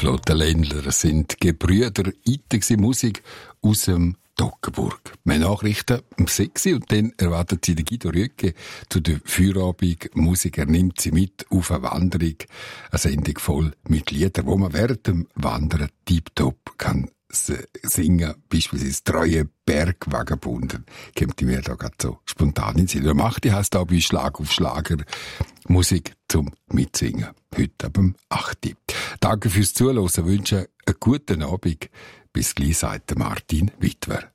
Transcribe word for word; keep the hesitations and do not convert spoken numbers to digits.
Claude Ländler sind Gebrüder Ite, Musik aus dem Toggenburg. Mehr Nachrichten um sechs Uhr und dann erwartet sie Guido Rüegge zu der Feierabend Musik. Er nimmt sie mit auf eine Wanderung. Eine Sendung voll mit Liedern, wo man während dem Wandern tiptop kann singen. Beispielsweise «Treue Bergvagabunden». Kommt mir da gerade so spontan in den Sinn. Macht die heisst auch bei Schlag auf Schlager Musik zum Mitsingen. Heute ab dem acht Uhr. Danke fürs Zuhören. Wünsche einen guten Abend. Bis gleich, sagt Martin Wittwer.